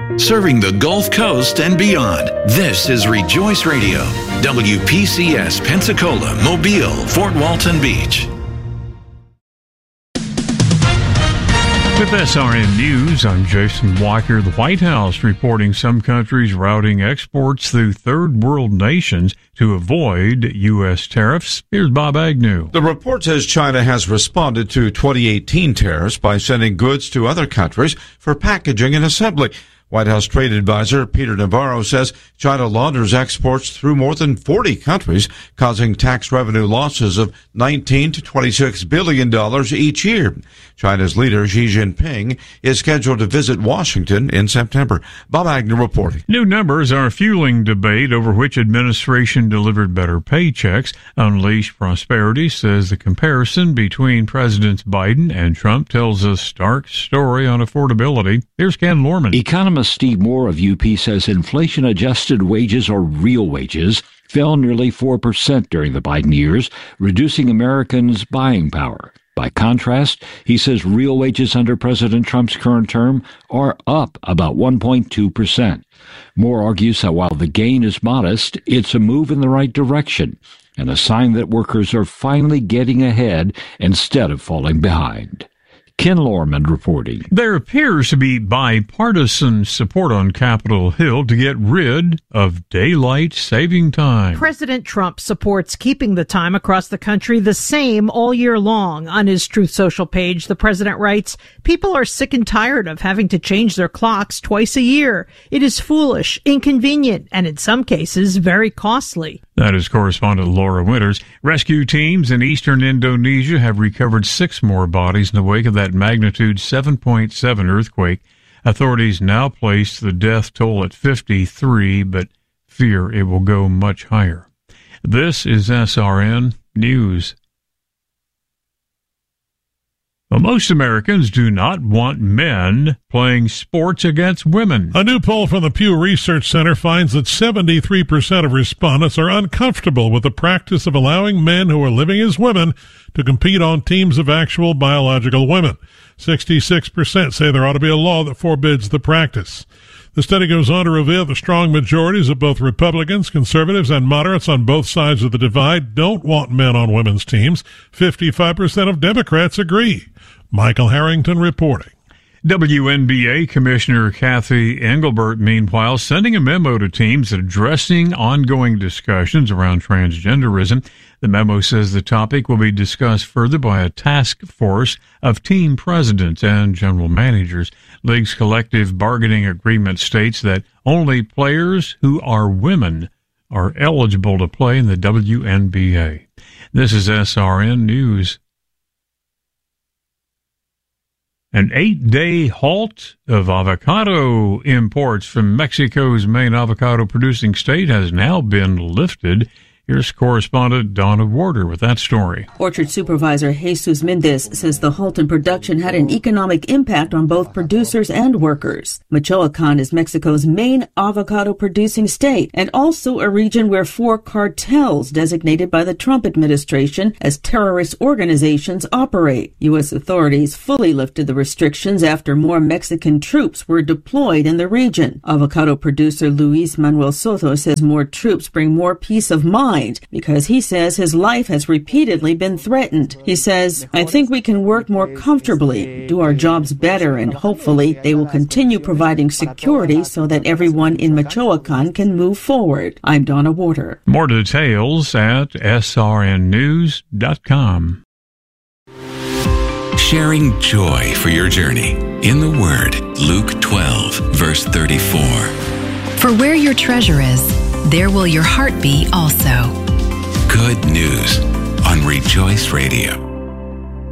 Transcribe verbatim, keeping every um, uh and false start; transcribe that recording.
Serving the Gulf Coast and beyond, this is Rejoice Radio, W P C S Pensacola, Mobile, Fort Walton Beach. With S R N News, I'm Jason Walker. The White House reporting some countries routing exports through third world nations to avoid U S tariffs. Here's Bob Agnew. The report says China has responded to twenty eighteen tariffs by sending goods to other countries for packaging and assembly. White House trade advisor Peter Navarro says China launders exports through more than forty countries, causing tax revenue losses of nineteen to twenty-six billion dollars each year. China's leader Xi Jinping is scheduled to visit Washington in September. Bob Agnew reporting. New numbers are fueling debate over which administration delivered better paychecks. Unleash Prosperity says the comparison between Presidents Biden and Trump tells a stark story on affordability. Here's Ken Lorman. Economist Steve Moore of U P says inflation-adjusted wages, or real wages, fell nearly four percent during the Biden years, reducing Americans' buying power. By contrast, he says real wages under President Trump's current term are up about one point two percent. Moore argues that while the gain is modest, it's a move in the right direction and a sign that workers are finally getting ahead instead of falling behind. Ken Lorman reporting. There appears to be bipartisan support on Capitol Hill to get rid of daylight saving time. President Trump supports keeping the time across the country the same all year long. On his Truth Social page, the president writes, "People are sick and tired of having to change their clocks twice a year. It is foolish, inconvenient, and in some cases, very costly." That is correspondent Laura Winters. Rescue teams in eastern Indonesia have recovered six more bodies in the wake of that magnitude seven point seven earthquake. Authorities now place the death toll at fifty-three, but fear it will go much higher. This is S R N News. Well, most Americans do not want men playing sports against women. A new poll from the Pew Research Center finds that seventy-three percent of respondents are uncomfortable with the practice of allowing men who are living as women to compete on teams of actual biological women. sixty-six percent say there ought to be a law that forbids the practice. The study goes on to reveal the strong majorities of both Republicans, conservatives, and moderates on both sides of the divide don't want men on women's teams. fifty-five percent of Democrats agree. Michael Harrington reporting. W N B A Commissioner Kathy Engelbert, meanwhile, sending a memo to teams addressing ongoing discussions around transgenderism. The memo says the topic will be discussed further by a task force of team presidents and general managers. League's collective bargaining agreement states that only players who are women are eligible to play in the W N B A. This is S R N News. An eight-day halt of avocado imports from Mexico's main avocado-producing state has now been lifted. Here's correspondent Donna Warder with that story. Orchard supervisor Jesus Mendez says the halt in production had an economic impact on both producers and workers. Michoacan is Mexico's main avocado-producing state and also a region where four cartels designated by the Trump administration as terrorist organizations operate. U S authorities fully lifted the restrictions after more Mexican troops were deployed in the region. Avocado producer Luis Manuel Soto says more troops bring more peace of mind because he says his life has repeatedly been threatened. He says, "I think we can work more comfortably, do our jobs better, and hopefully they will continue providing security so that everyone in Michoacan can move forward." I'm Donna Warder. More details at S R N news dot com. Sharing joy for your journey. In the Word, Luke twelve, verse thirty-four. For where your treasure is, there will your heart be also. Good news on Rejoice Radio.